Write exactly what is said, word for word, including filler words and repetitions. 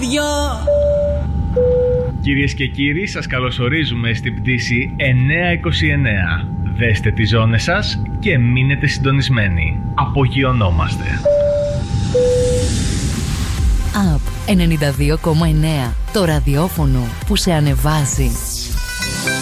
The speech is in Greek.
δυο. Κυρίες και κύριοι, σας καλωσορίζουμε στην πτήση εννιακόσια είκοσι εννέα. Δέστε τις ζώνες σας και μείνετε συντονισμένοι. Απογειωνόμαστε. Απ ενενήντα δύο κόμμα εννέα. Το ραδιόφωνο που σε ανεβάζει.